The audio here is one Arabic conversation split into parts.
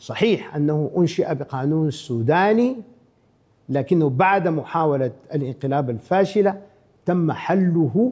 صحيح أنه أنشئ بقانون سوداني، لكنه بعد محاولة الانقلاب الفاشلة تم حله،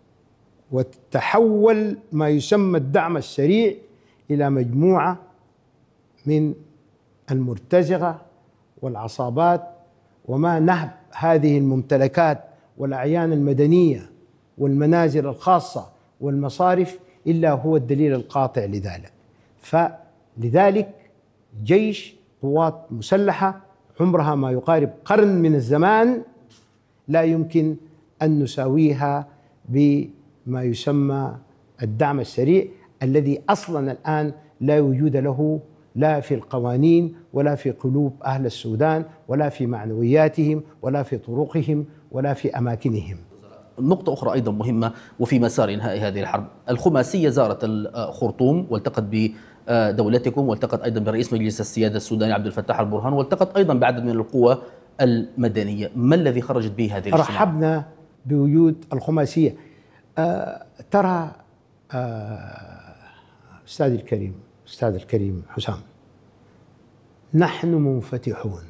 وتحول ما يسمى الدعم السريع إلى مجموعة من المرتزقة والعصابات، وما نهب هذه الممتلكات والأعيان المدنية والمنازل الخاصة والمصارف إلا هو الدليل القاطع لذلك. فلذلك جيش قوات مسلحة عمرها ما يقارب قرن من الزمان لا يمكن أن نساويها بما يسمى الدعم السريع، الذي أصلا الآن لا وجود له لا في القوانين ولا في قلوب أهل السودان ولا في معنوياتهم ولا في طرقهم ولا في أماكنهم. نقطة أخرى أيضا مهمة وفي مسار إنهاء هذه الحرب، الخماسية زارت الخرطوم والتقت بدولتكم، والتقت أيضا برئيس مجلس السيادة السوداني عبد الفتاح البرهان، والتقت أيضا بعدد من القوى المدنية. ما الذي خرجت به هذه الاجتماع؟ رحبنا بوجود الخماسية. ترى أستاذ الكريم حسام، نحن منفتحون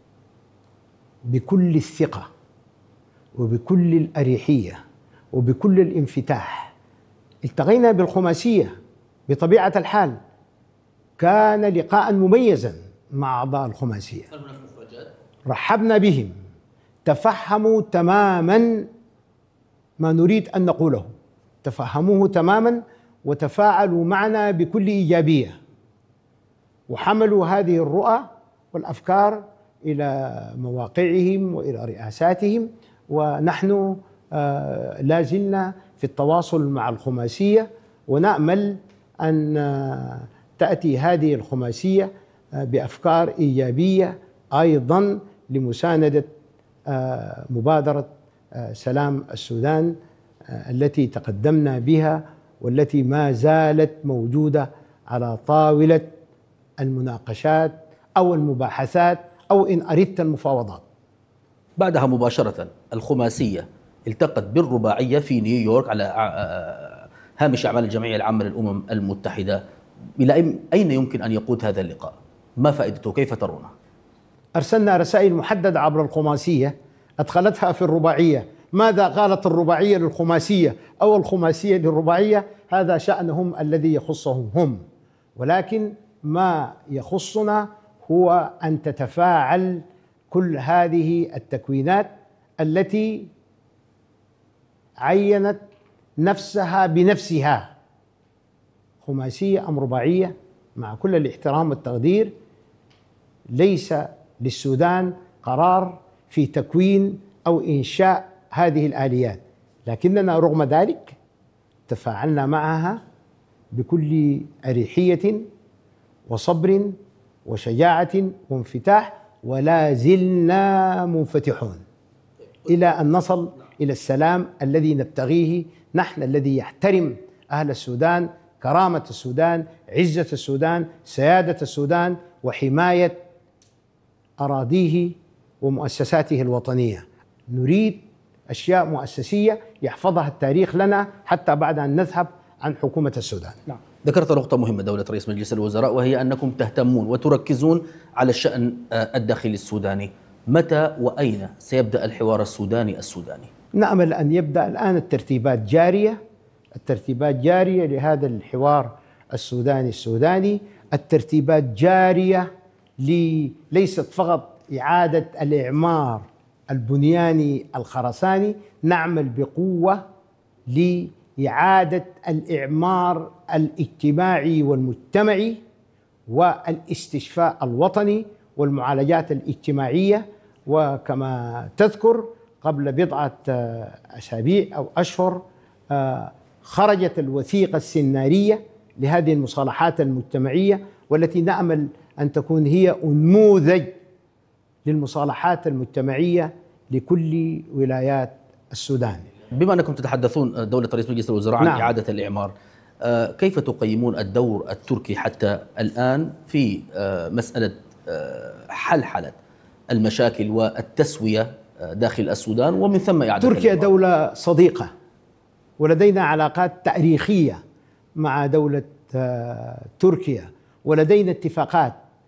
بكل الثقة وبكل الأريحية وبكل الانفتاح. التقينا بالخماسية بطبيعة الحال، كان لقاء مميزا مع أعضاء الخماسية. هل هناك مفاجآت؟ رحبنا بهم، تفهموا تماما ما نريد أن نقوله، تفهموه تماما وتفاعلوا معنا بكل إيجابية، وحملوا هذه الرؤى والأفكار إلى مواقعهم وإلى رئاساتهم، ونحن لا زلنا في التواصل مع الخماسية، ونأمل أن تأتي هذه الخماسية بأفكار إيجابية أيضا لمساندة مبادرة سلام السودان التي تقدمنا بها، والتي ما زالت موجودة على طاولة المناقشات أو المباحثات أو إن أردت المفاوضات. بعدها مباشرة الخماسية التقت بالرباعية في نيويورك على هامش أعمال الجمعية العامة للأمم المتحدة. إلى أين يمكن أن يقود هذا اللقاء؟ ما فائدته؟ كيف ترونه؟ أرسلنا رسائل محددة عبر الخماسية أدخلتها في الرباعية. ماذا قالت الرباعية للخماسية أو الخماسية للرباعية هذا شأنهم الذي يخصهم هم، ولكن ما يخصنا هو أن تتفاعل كل هذه التكوينات التي عينت نفسها بنفسها، خماسية أم رباعية، مع كل الاحترام والتقدير. ليس للسودان قرار في تكوين أو إنشاء هذه الآليات، لكننا رغم ذلك تفاعلنا معها بكل أريحية وصبر وشجاعة وانفتاح، ولا زلنا منفتحون إلى أن نصل إلى السلام الذي نبتغيه نحن، الذي يحترم أهل السودان، كرامة السودان، عزة السودان، سيادة السودان، وحماية أراضيه ومؤسساته الوطنية. نريد أشياء مؤسسية يحفظها التاريخ لنا حتى بعد أن نذهب عن حكومة السودان. نعم. ذكرت نقطة مهمة دولة رئيس مجلس الوزراء، وهي أنكم تهتمون وتركزون على الشأن الداخلي السوداني. متى وأين سيبدأ الحوار السوداني؟ نأمل أن يبدأ الآن. الترتيبات جارية لهذا الحوار السوداني. الترتيبات جارية ليست فقط إعادة الإعمار البنياني الخرساني، نعمل بقوة لإعادة الإعمار الاجتماعي والمجتمعي والاستشفاء الوطني والمعالجات الاجتماعية. وكما تذكر قبل بضعة أسابيع أو أشهر خرجت الوثيقة السنارية لهذه المصالحات المجتمعية، والتي نأمل أن تكون هي نموذج للمصالحات المجتمعية لكل ولايات السودان. بما أنكم تتحدثون دولة رئيس مجلس الوزراء عن إعادة الإعمار، كيف تقيمون الدور التركي حتى الآن في مسألة حلحلة المشاكل والتسوية داخل السودان ومن ثم إعادة تركيا دولة صديقة، ولدينا علاقات تاريخية مع دولة تركيا، ولدينا اتفاقات